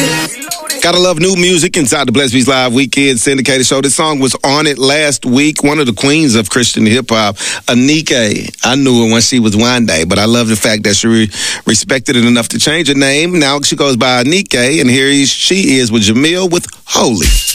Gotta love new music inside the Blessed Beats Live Weekend syndicated show. This song was on it last week. One of the queens of Christian hip-hop, Anike. I knew her when she was Wande, but I love the fact that she respected it enough to change her name. Now she goes by Anike, and here she is with Jamil with Holy.